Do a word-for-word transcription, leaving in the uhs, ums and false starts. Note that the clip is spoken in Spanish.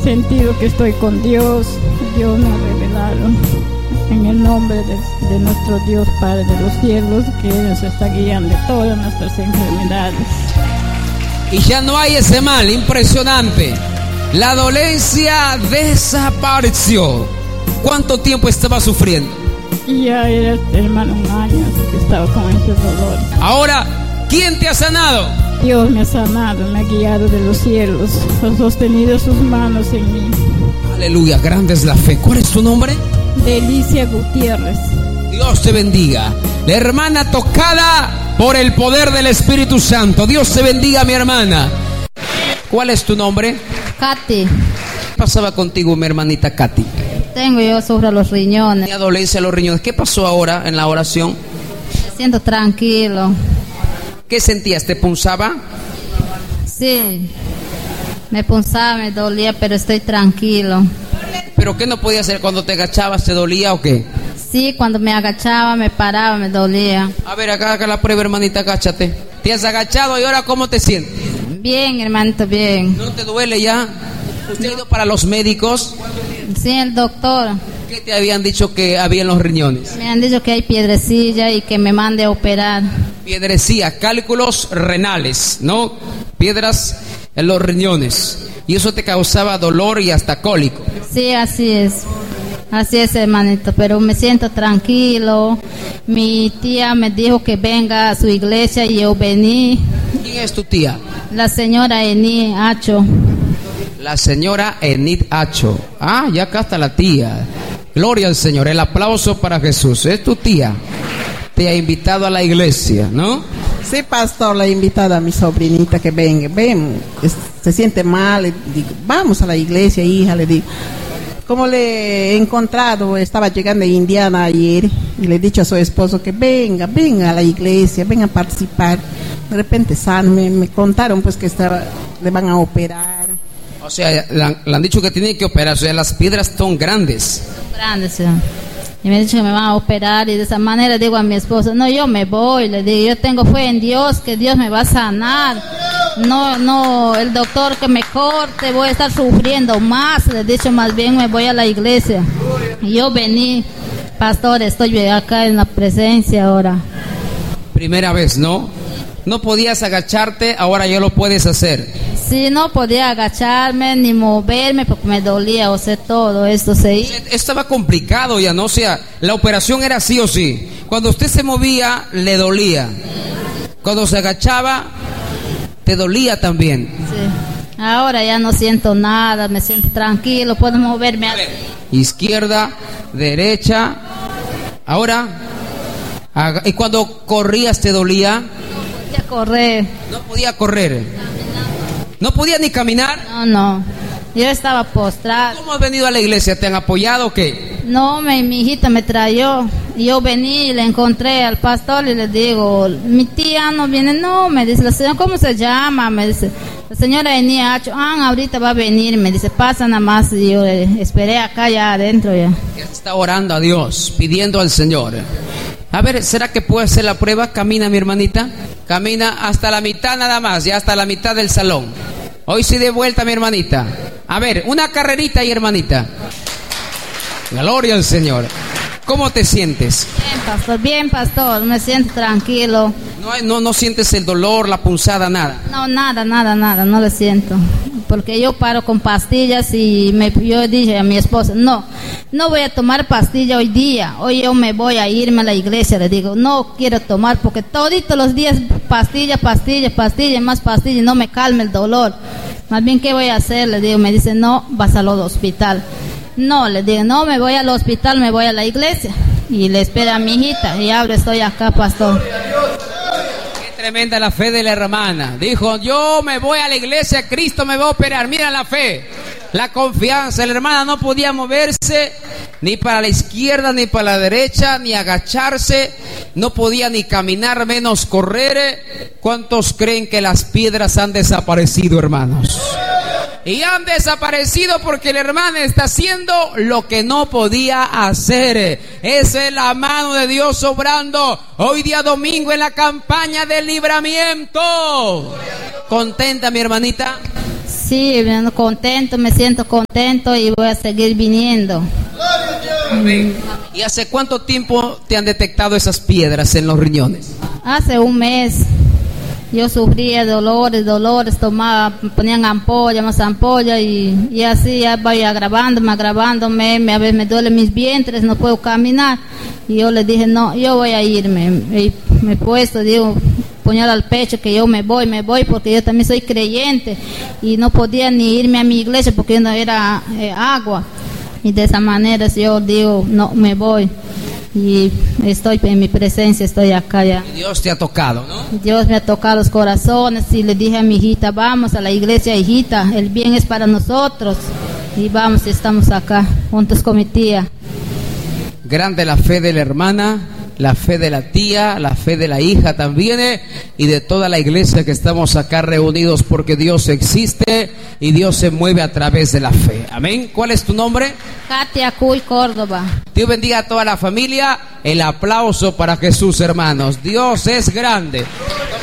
sentido que estoy con Dios. Dios me ha revelado en el nombre de, de nuestro Dios Padre de los cielos, que Él nos está guiando de todas nuestras enfermedades. Y ya no hay ese mal, impresionante. La dolencia desapareció. ¿Cuánto tiempo estaba sufriendo? Y ya era, hermano, un año que estaba con ese dolor. Ahora, ¿quién te ha sanado? Dios me ha sanado, me ha guiado de los cielos, ha sostenido sus manos en mí. Aleluya, grande es la fe. ¿Cuál es tu nombre? Delicia Gutiérrez. Dios te bendiga. La hermana tocada por el poder del Espíritu Santo. Dios te bendiga, mi hermana. ¿Cuál es tu nombre? Katy. ¿Qué pasaba contigo, mi hermanita Katy? Tengo yo sobre los riñones. Tenía dolencia en los riñones. ¿Qué pasó ahora en la oración? Me siento tranquilo. ¿Qué sentías? ¿Te punzaba? Sí, me punzaba, me dolía, pero estoy tranquilo. ¿Pero qué no podías hacer? ¿Cuando te agachabas te dolía o qué? Sí, cuando me agachaba, me paraba, me dolía. A ver, acá, acá la prueba, hermanita, agáchate. ¿Te has agachado y ahora cómo te sientes? Bien, hermanito, bien. ¿No te duele ya? ¿Usted ha ido para los médicos? Sí, el doctor. ¿Qué te habían dicho que había en los riñones? Me han dicho que hay piedrecilla y que me mande a operar. Piedrecilla, cálculos renales, ¿no? Piedras en los riñones. Y eso te causaba dolor y hasta cólico. Sí, así es. Así es, hermanito, pero me siento tranquilo. Mi tía me dijo que venga a su iglesia y yo vení. ¿Quién es tu tía? La señora Eni Acho. La señora Enid Acho. Ah, ya acá está la tía. Gloria al Señor. El aplauso para Jesús. Es tu tía. Te ha invitado a la iglesia, ¿no? Sí, pastor, la he invitado a mi sobrinita que venga. Ven, es, se siente mal. Le digo, vamos a la iglesia, hija, le digo. Como le he encontrado, estaba llegando de Indiana ayer y le he dicho a su esposo que venga, venga a la iglesia, venga a participar. De repente sano, me, me contaron pues que estaba, le van a operar. O sea, le, le han dicho que tiene que operar, o sea, las piedras son grandes. Son grandes, sí. Y me han dicho que me van a operar y de esa manera digo a mi esposo, no, yo me voy, le digo, yo tengo fe en Dios, que Dios me va a sanar. No, no, el doctor que me corte, voy a estar sufriendo más, le he dicho, más bien me voy a la iglesia. Y yo vení, pastor, estoy acá en la presencia ahora. Primera vez, ¿no? No podías agacharte, ahora ya lo puedes hacer. Sí, no podía agacharme ni moverme porque me dolía, o sea, todo esto se hizo. Estaba complicado ya, ¿no? O sea, la operación era sí o sí. Cuando usted se movía, le dolía. Cuando se agachaba, te dolía también. Sí. Ahora ya no siento nada, me siento tranquilo, puedo moverme. A ver, izquierda, derecha. Ahora, ¿y cuando corrías te dolía? No podía correr. No podía correr. ¿No podía ni caminar? No, no. Yo estaba postrada. ¿Cómo has venido a la iglesia? ¿Te han apoyado o qué? No, me, mi hijita me trayó. Yo vení y le encontré al pastor y le digo, mi tía no viene. No, me dice, la señora, ¿cómo se llama? Me dice, la señora venía, ah, ahorita va a venir. Me dice, pasa nada más. Y yo eh, esperé acá ya adentro ya. Está orando a Dios, pidiendo al Señor. A ver, ¿será que puede hacer la prueba? Camina, mi hermanita. Camina hasta la mitad nada más, ya hasta la mitad del salón. Hoy sí de vuelta, mi hermanita. A ver, una carrerita ahí, hermanita. Gloria al Señor. ¿Cómo te sientes? Bien, pastor, bien, pastor. Me siento tranquilo. No, no, no sientes el dolor, la punzada, nada. No, nada, nada, nada, no lo siento. Porque yo paro con pastillas y me, yo dije a mi esposa, no, no voy a tomar pastilla hoy día. Hoy yo me voy a irme a la iglesia. Le digo, no quiero tomar porque toditos los días pastilla, pastilla, pastilla, más pastilla, no me calma el dolor. Más bien, ¿qué voy a hacer? Le digo, me dice, no, vas al hospital. No, le digo, no, me voy al hospital, me voy a la iglesia. Y le espera a mi hijita y ahora estoy acá, pastor. Tremenda la fe de la hermana. Dijo, yo me voy a la iglesia, Cristo me va a operar. Mira la fe, la confianza. La hermana no podía moverse ni para la izquierda, ni para la derecha, ni agacharse. No podía ni caminar, menos correr. ¿Cuántos creen que las piedras han desaparecido, hermanos? Y han desaparecido porque la hermana está haciendo lo que no podía hacer. Esa es la mano de Dios obrando hoy día domingo en la campaña del libramiento. ¿Contenta, mi hermanita? Sí, me contento, me siento contento y voy a seguir viniendo. Amén. ¿Y hace cuánto tiempo te han detectado esas piedras en los riñones? Hace un mes. Yo sufría dolores, dolores, tomaba, ponían ampolla, más ampolla y, y así ya voy agravándome, agravándome, me, a veces me duelen mis vientres, no puedo caminar. Y yo le dije, no, yo voy a irme. Y me he puesto, digo, puñal al pecho que yo me voy, me voy, porque yo también soy creyente y no podía ni irme a mi iglesia porque yo no era eh, agua. Y de esa manera yo digo, no, me voy. Y estoy en mi presencia, estoy acá ya. Dios te ha tocado, ¿no? Dios me ha tocado los corazones y le dije a mi hijita, vamos a la iglesia, hijita, el bien es para nosotros. Y vamos, estamos acá, juntos con mi tía. Grande la fe de la hermana, la fe de la tía, la fe de la hija también, eh, y de toda la iglesia que estamos acá reunidos porque Dios existe y Dios se mueve a través de la fe. Amén. ¿Cuál es tu nombre? Katia Cuy, Córdoba. Dios bendiga a toda la familia. El aplauso para Jesús, hermanos. Dios es grande.